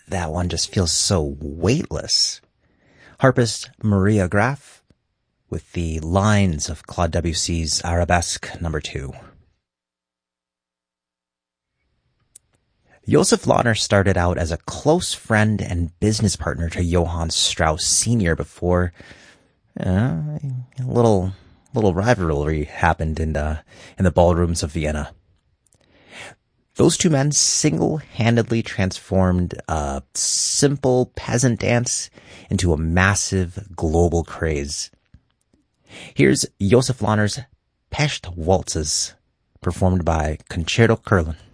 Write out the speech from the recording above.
that one just feels so weightless. Harpist Maria Graf with the lines of Claude Debussy's Arabesque No. 2. Joseph Lahner started out as a close friend and business partner to Johann Strauss Sr. before a little rivalry happened in the ballrooms of Vienna. Those two men single-handedly transformed a simple peasant dance into a massive global craze. Here's Joseph Lahner's Pest Waltzes, performed by Concerto Curlin.